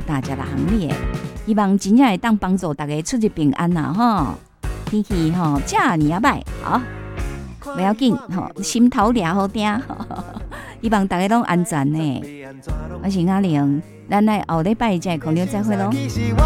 大家的行列，希望真正会当帮助大家出入平安呐吼。天气吼这尔歹，好，不要紧吼，心头抓好定，希望大家拢安全呢。我是阿玲，咱来后礼拜再空中再会咯。